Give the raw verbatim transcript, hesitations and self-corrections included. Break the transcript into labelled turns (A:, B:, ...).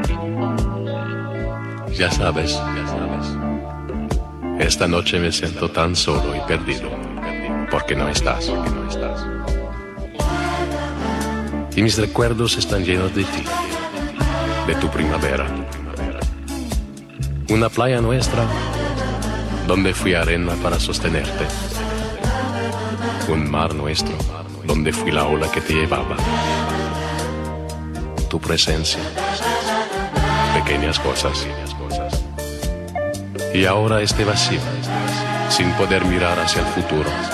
A: Ya sabes, ya sabes. Esta noche me siento tan solo y perdido, porque no estás, porque no estás. Y mis recuerdos están llenos de ti, de tu primavera. Una playa nuestra, donde fui arena para sostenerte. Un mar nuestro, donde fui la ola que te llevaba. Tu presencia, pequeñas cosas. Y ahora este vacío, sin poder mirar hacia el futuro.